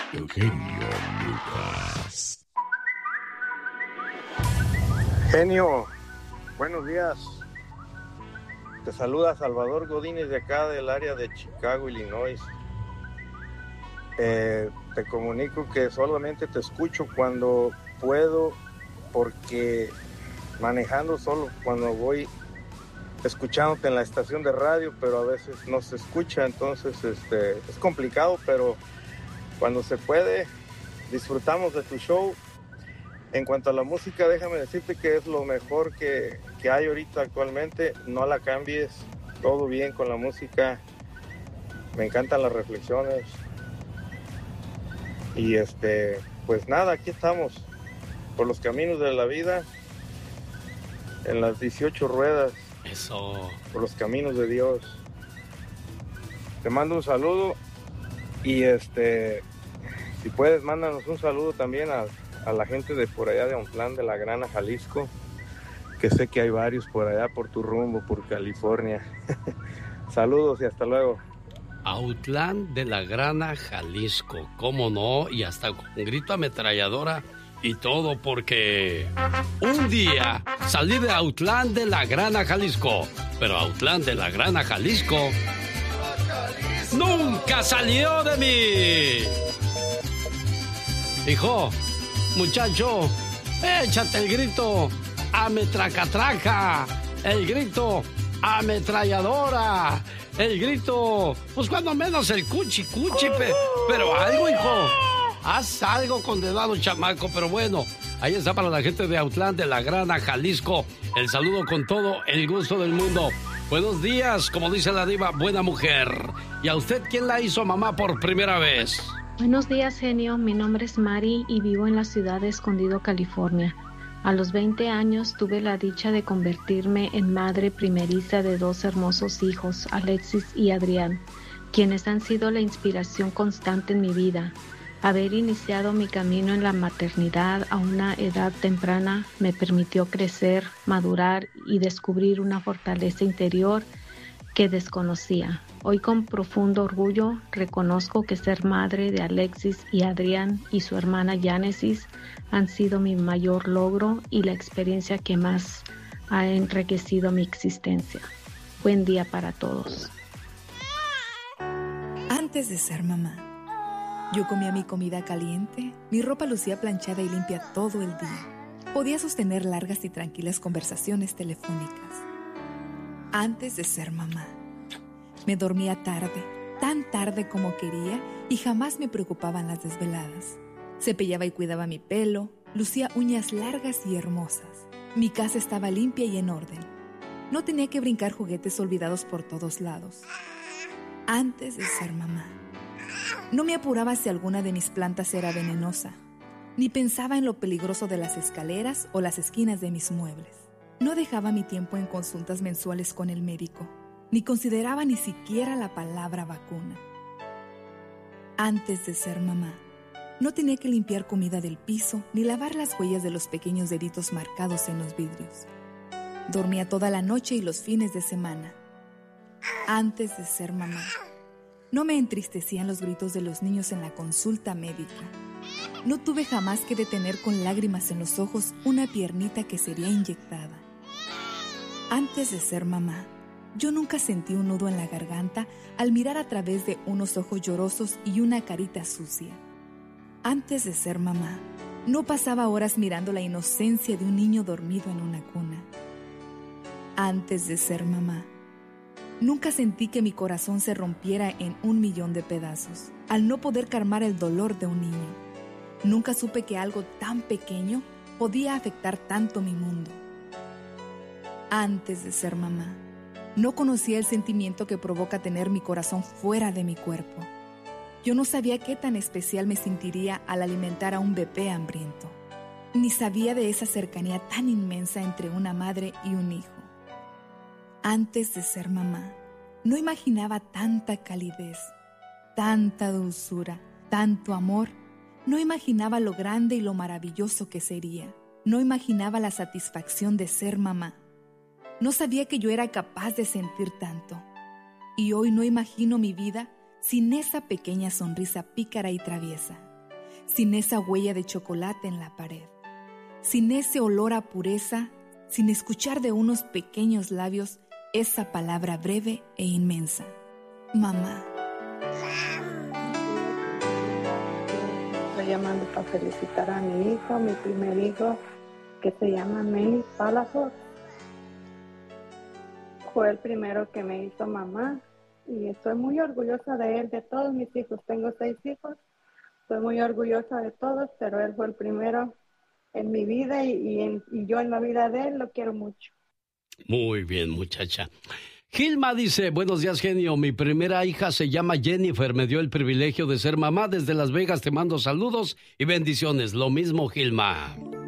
Eugenio Lucas. Genio, buenos días. Te saluda Salvador Godínez de acá del área de Chicago, Illinois. Te comunico que solamente te escucho cuando puedo, porque manejando solo cuando voy escuchándote en la estación de radio, pero a veces no se escucha, entonces es complicado, pero cuando se puede disfrutamos de tu show. En cuanto a la música, déjame decirte que es lo mejor que hay ahorita actualmente. No la cambies, todo bien con la música. Me encantan las reflexiones. Y pues nada, aquí estamos, por los caminos de la vida, en las 18 ruedas. Eso. Por los caminos de Dios. Te mando un saludo y si puedes, mándanos un saludo también a la gente de por allá de Autlán de la Grana, Jalisco, que sé que hay varios por allá, por tu rumbo, por California. Saludos y hasta luego. Autlán de la Grana, Jalisco, cómo no, y hasta con grito ametralladora y todo, porque un día salí de Autlán de la Grana, Jalisco, pero Autlán de la Grana, Jalisco nunca salió de mí. Hijo, muchacho, échate el grito ametracatraca, el grito ametralladora, el grito, pues cuando menos el cuchi, pero algo, hijo, haz algo, condenado chamaco. Pero bueno, ahí está para la gente de Autlán de la Grana, Jalisco, el saludo con todo el gusto del mundo. Buenos días, como dice la diva, buena mujer. ¿Y a usted quién la hizo mamá por primera vez? Buenos días, genio. Mi nombre es Mari y vivo en la ciudad de Escondido, California. A los 20 años tuve la dicha de convertirme en madre primeriza de 2 hermosos hijos, Alexis y Adrián, quienes han sido la inspiración constante en mi vida. Haber iniciado mi camino en la maternidad a una edad temprana me permitió crecer, madurar y descubrir una fortaleza interior que desconocía. Hoy con profundo orgullo reconozco que ser madre de Alexis y Adrián y su hermana Génesis han sido mi mayor logro y la experiencia que más ha enriquecido mi existencia. Buen día para todos. Antes de ser mamá, yo comía mi comida caliente, mi ropa lucía planchada y limpia todo el día. Podía sostener largas y tranquilas conversaciones telefónicas. Antes de ser mamá, me dormía tarde, tan tarde como quería, y jamás me preocupaban las desveladas. Cepillaba y cuidaba mi pelo, lucía uñas largas y hermosas. Mi casa estaba limpia y en orden. No tenía que brincar juguetes olvidados por todos lados. Antes de ser mamá, no me apuraba si alguna de mis plantas era venenosa, ni pensaba en lo peligroso de las escaleras o las esquinas de mis muebles. No dejaba mi tiempo en consultas mensuales con el médico, ni consideraba ni siquiera la palabra vacuna. Antes de ser mamá, no tenía que limpiar comida del piso, ni lavar las huellas de los pequeños deditos marcados en los vidrios. Dormía toda la noche y los fines de semana. Antes de ser mamá, no me entristecían los gritos de los niños en la consulta médica. No tuve jamás que detener con lágrimas en los ojos una piernita que sería inyectada. Antes de ser mamá, yo nunca sentí un nudo en la garganta al mirar a través de unos ojos llorosos y una carita sucia. Antes de ser mamá, no pasaba horas mirando la inocencia de un niño dormido en una cuna. Antes de ser mamá, nunca sentí que mi corazón se rompiera en 1,000,000 de pedazos al no poder calmar el dolor de un niño. Nunca supe que algo tan pequeño podía afectar tanto mi mundo. Antes de ser mamá, no conocía el sentimiento que provoca tener mi corazón fuera de mi cuerpo. Yo no sabía qué tan especial me sentiría al alimentar a un bebé hambriento. Ni sabía de esa cercanía tan inmensa entre una madre y un hijo. Antes de ser mamá, no imaginaba tanta calidez, tanta dulzura, tanto amor. No imaginaba lo grande y lo maravilloso que sería. No imaginaba la satisfacción de ser mamá. No sabía que yo era capaz de sentir tanto. Y hoy no imagino mi vida sin esa pequeña sonrisa pícara y traviesa, sin esa huella de chocolate en la pared, sin ese olor a pureza, sin escuchar de unos pequeños labios esa palabra breve e inmensa: mamá. Estoy llamando para felicitar a mi hijo, mi primer hijo, que se llama Melis Palafox. Fue el primero que me hizo mamá y estoy muy orgullosa de él, de todos mis hijos. Tengo 6 hijos, estoy muy orgullosa de todos, pero él fue el primero en mi vida y yo en la vida de él lo quiero mucho. Muy bien, muchacha. Gilma dice: buenos días, genio. Mi primera hija se llama Jennifer. Me dio el privilegio de ser mamá desde Las Vegas. Te mando saludos y bendiciones. Lo mismo, Gilma.